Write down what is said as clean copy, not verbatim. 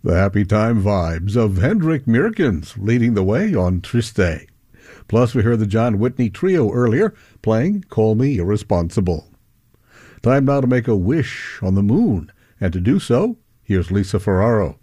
The happy time vibes of Hendrik Meerkens leading the way on Triste. Plus, we heard the John Whitney Trio earlier playing Call Me Irresponsible. Time now to make a wish on the moon. And to do so, here's Lisa Ferraro.